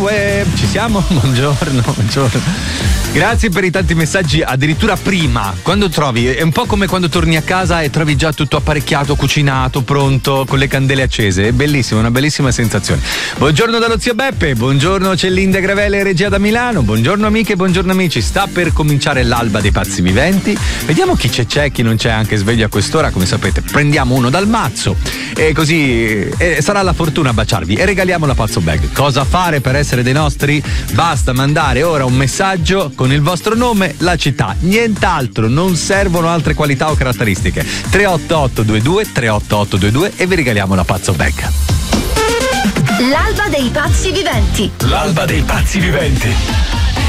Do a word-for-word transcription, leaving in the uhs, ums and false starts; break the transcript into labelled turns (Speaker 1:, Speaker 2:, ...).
Speaker 1: Uè, ci siamo? Buongiorno, buongiorno. Grazie per i tanti messaggi, addirittura prima, quando trovi, è un po' come quando torni a casa e trovi già tutto apparecchiato, cucinato, pronto, con le candele accese, è bellissimo, una bellissima sensazione. Buongiorno dallo zio Beppe, buongiorno c'è Linda Gravelle e regia da Milano, buongiorno amiche, buongiorno amici, sta per cominciare l'alba dei pazzi viventi, vediamo chi c'è c'è, chi non c'è anche sveglio a quest'ora, come sapete, prendiamo uno dal mazzo e così e sarà la fortuna a baciarvi e regaliamo la pazzo bag. Cosa fare per essere dei nostri? Basta mandare ora un messaggio con il vostro nome, la città, nient'altro, non servono altre qualità o caratteristiche. tre otto otto due due tre otto otto due due e vi regaliamo la pazzo bag.
Speaker 2: L'alba dei pazzi viventi.
Speaker 3: L'alba dei pazzi viventi.